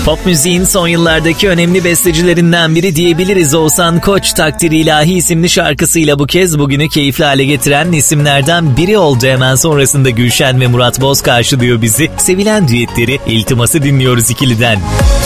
Pop müziğin son yıllardaki önemli bestecilerinden biri diyebiliriz. Oğuzhan Koç Takdiri İlahi isimli şarkısıyla bu kez bugünü keyifli hale getiren isimlerden biri oldu. Hemen sonrasında Gülşen ve Murat Boz karşılıyor bizi. Sevilen düetleri, İltimas'ı dinliyoruz ikiliden.